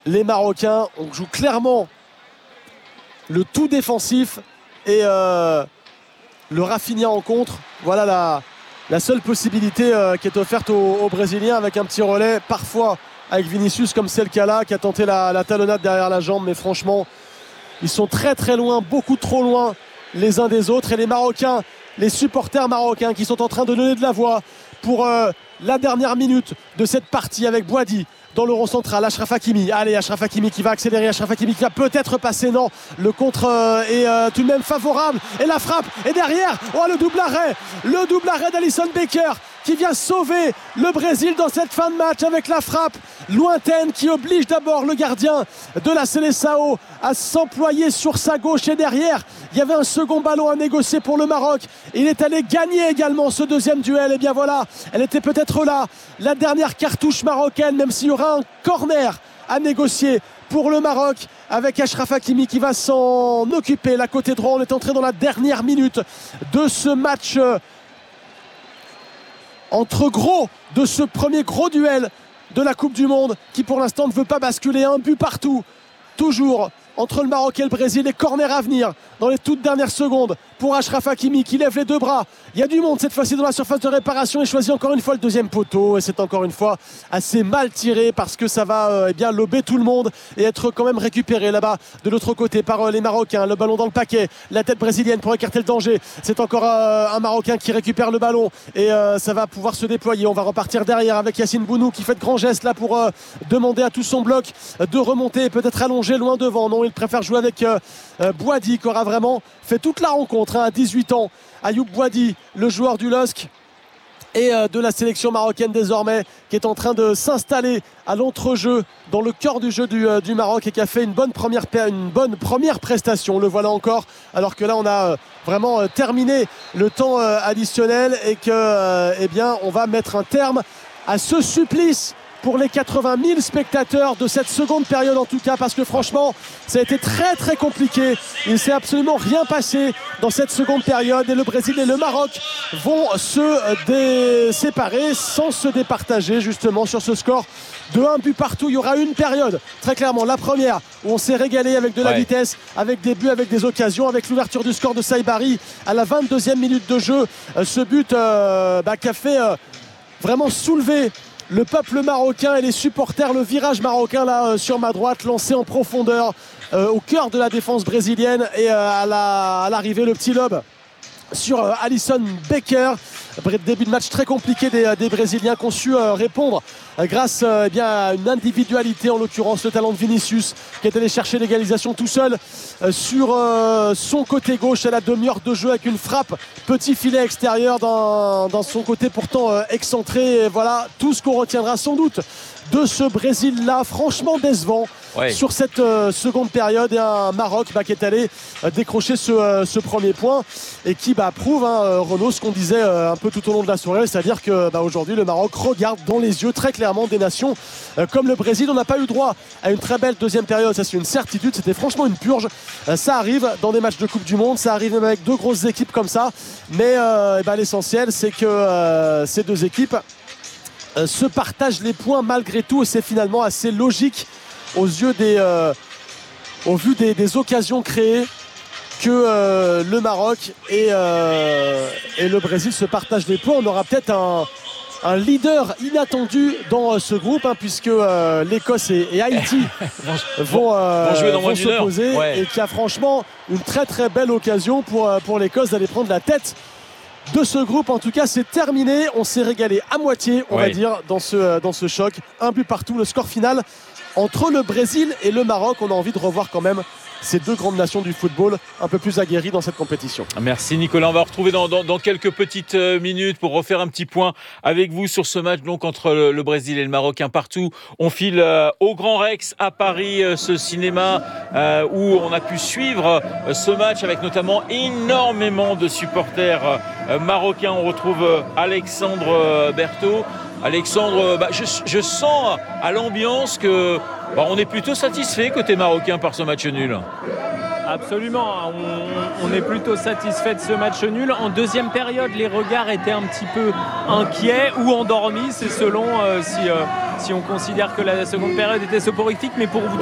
les Marocains. On joue clairement le tout défensif et le Rafinha en contre. Voilà la seule possibilité qui est offerte aux Brésiliens, avec un petit relais parfois avec Vinicius, comme c'est le cas là, qui a tenté la talonnade derrière la jambe. Mais franchement, ils sont très très loin, beaucoup trop loin les uns des autres. Et les Marocains, les supporters marocains qui sont en train de donner de la voix pour la dernière minute de cette partie, avec Boadi dans le rond central, Achraf Hakimi. Allez, Achraf Hakimi qui va accélérer, Achraf Hakimi qui va peut-être passer. Non, le contre est tout de même favorable. Et la frappe est derrière. Oh, le double arrêt d'Alisson Becker qui vient sauver le Brésil dans cette fin de match, avec la frappe lointaine qui oblige d'abord le gardien de la Seleção à s'employer sur sa gauche. Et derrière, il y avait un second ballon à négocier pour le Maroc. Il est allé gagner également ce deuxième duel. Et bien voilà, elle était peut-être là, la dernière cartouche marocaine, même s'il y aura un corner à négocier pour le Maroc, avec Achraf Hakimi qui va s'en occuper. La côté droit, on est entré dans la dernière minute de ce match entre gros, de ce premier gros duel de la Coupe du Monde, qui pour l'instant ne veut pas basculer. Un but partout, toujours entre le Maroc et le Brésil. Les corners à venir dans les toutes dernières secondes pour Achraf Hakimi qui lève les deux bras. Il y a du monde cette fois-ci dans la surface de réparation. Il choisit encore une fois le deuxième poteau, et c'est encore une fois assez mal tiré, parce que ça va lober tout le monde et être quand même récupéré là-bas de l'autre côté par les Marocains. Le ballon dans le paquet, la tête brésilienne pour écarter le danger. C'est encore un Marocain qui récupère le ballon, et ça va pouvoir se déployer. On va repartir derrière avec Yassine Bounou qui fait de grands gestes là pour demander à tout son bloc de remonter et peut-être allonger loin devant. Non, il préfère jouer avec Boadi, qui aura vraiment fait toute la rencontre à 18 ans. Ayoub Boadi, le joueur du LOSC et de la sélection marocaine désormais, qui est en train de s'installer à l'entrejeu, dans le cœur du jeu du Maroc, et qui a fait une bonne première prestation. Le voilà encore, alors que là on a vraiment terminé le temps additionnel, et que on va mettre un terme à ce supplice pour les 80 000 spectateurs de cette seconde période, en tout cas, parce que franchement ça a été très très compliqué. Il ne s'est absolument rien passé dans cette seconde période, et le Brésil et le Maroc vont se séparer sans se départager, justement, sur ce score de 1 but partout. Il y aura une période, très clairement, la première, où on s'est régalé avec de la vitesse, avec des buts, avec des occasions, avec l'ouverture du score de Saibari à la 22e minute de jeu. Ce but qui a fait vraiment soulever le peuple marocain et les supporters. Le virage marocain là sur ma droite, lancé en profondeur au cœur de la défense brésilienne, et à l'arrivée le petit lob sur Alisson Becker. Début de match très compliqué des Brésiliens, qui ont su répondre grâce à une individualité, en l'occurrence le talent de Vinicius, qui est allé chercher l'égalisation tout seul sur son côté gauche à la demi-heure de jeu, avec une frappe petit filet extérieur dans son côté pourtant excentré. Et voilà tout ce qu'on retiendra sans doute de ce Brésil là, franchement décevant sur cette seconde période, et un Maroc qui est allé décrocher ce premier point, et qui prouve, Renaud, ce qu'on disait un peu tout au long de la soirée, c'est-à-dire que aujourd'hui le Maroc regarde dans les yeux très clairement des nations comme le Brésil. On n'a pas eu droit à une très belle deuxième période, ça c'est une certitude, c'était franchement une purge. Ça arrive dans des matchs de Coupe du Monde, ça arrive même avec deux grosses équipes comme ça, mais l'essentiel c'est que ces deux équipes se partagent les points malgré tout, et c'est finalement assez logique au vu des occasions créées, que le Maroc et le Brésil se partagent les points. On aura peut-être un leader inattendu dans ce groupe, puisque l'Écosse et Haïti vont s'opposer, et qui a franchement une très très belle occasion pour l'Écosse d'aller prendre la tête de ce groupe. En tout cas, c'est terminé. On s'est régalé à moitié, on va dire, dans ce choc. Un but partout, le score final entre le Brésil et le Maroc. On a envie de revoir quand même ces deux grandes nations du football un peu plus aguerries dans cette compétition. Merci Nicolas, on va retrouver dans quelques petites minutes pour refaire un petit point avec vous sur ce match donc entre le Brésil et le Maroc. Partout, on file au Grand Rex à Paris, ce cinéma où on a pu suivre ce match avec notamment énormément de supporters marocains. On retrouve Alexandre Berthaud. Alexandre, je sens à l'ambiance que on est plutôt satisfait côté marocain par ce match nul. Absolument, on est plutôt satisfait de ce match nul. En deuxième période, les regards étaient un petit peu inquiets ou endormis, c'est selon si on considère que la seconde période était soporifique. Mais pour vous